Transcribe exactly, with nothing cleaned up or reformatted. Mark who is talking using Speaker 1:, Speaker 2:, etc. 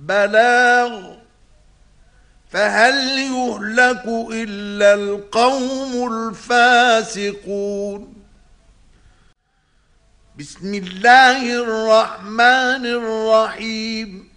Speaker 1: البلاغ فهل يهلك إلا القوم الفاسقون. بسم الله الرحمن الرحيم